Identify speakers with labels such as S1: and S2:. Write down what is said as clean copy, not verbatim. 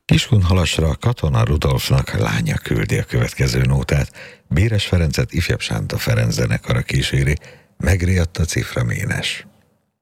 S1: Kiskunhalasra Katona Rudolfnak lánya küldi a következő nótát. Béres Ferencet Ifjabb Sánta Ferenc zenekara kíséri, megriadt a cifra ménes.